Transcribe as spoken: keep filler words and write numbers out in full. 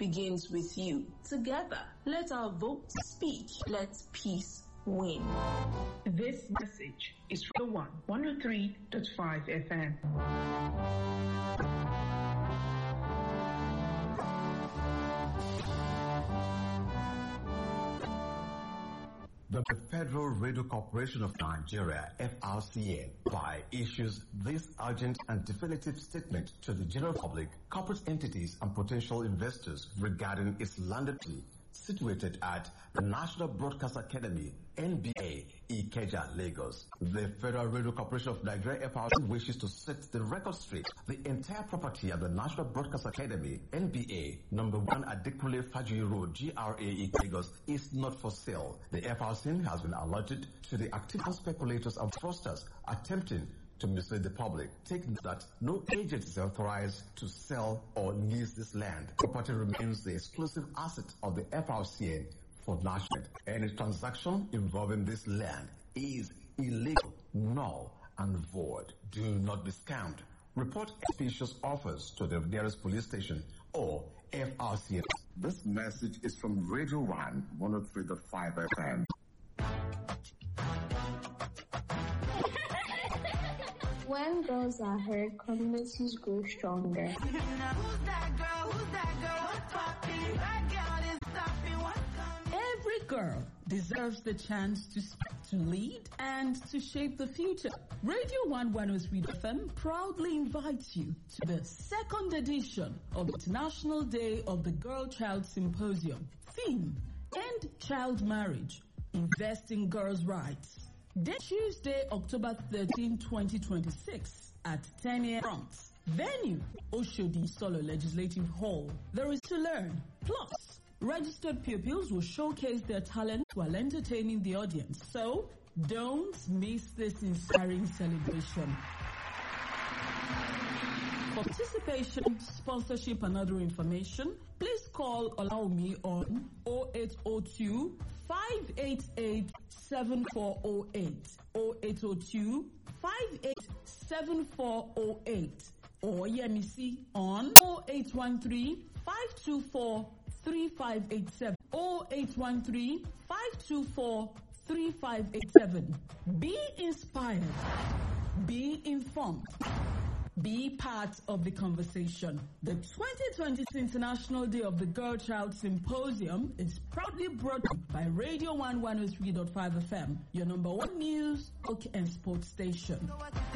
begins with you. Together, let our votes speak. Let peace win. This message is from the one, one oh three point five F M. The Federal Radio Corporation of Nigeria, F R C N, hereby issues this urgent and definitive statement to the general public, corporate entities, and potential investors regarding its landed property situated at the National Broadcast Academy, N B A, Ikeja, Lagos. The Federal Radio Corporation of Nigeria, F R C N, wishes to set the record straight. The entire property at the National Broadcast Academy, N B A, number one Adekunle Fajuyi Road, G R A, Lagos, is not for sale. The F R C N has been alerted to the active speculators and fraudsters attempting to mislead the public. Take note that no agent is authorized to sell or lease this land. Property remains the exclusive asset of the F R C N for national. Any transaction involving this land is illegal, null, and void. Do not be scammed. Report suspicious offers to the nearest police station or F R C N. This message is from Radio One, one oh three point five F M. When girls are heard, communities grow stronger. Every girl deserves the chance to speak, to lead, and to shape the future. Radio one one oh three F M proudly invites you to the second edition of the International Day of the Girl Child Symposium. Theme: End Child Marriage, Invest in Girls' Rights. Day Tuesday, October thirteenth, twenty twenty-six at ten a m Venue: Oshodi Solo Legislative Hall. There is to learn. Plus, registered pupils will showcase their talent while entertaining the audience. So, don't miss this inspiring celebration. For participation, sponsorship, and other information, please call Olaomi on oh eight oh two, five eight eight, seven four oh eight, oh eight oh two, five eight seven four oh eight, or Yemisi on oh eight one three, five two four, three five eight seven, oh eight one three, five two four, three five eight seven. Be inspired. Be informed. Be part of the conversation. The twenty twenty-six International Day of the Girl Child Symposium is proudly brought to you by Radio one one oh three point five F M, your number one news, talk, and sports station.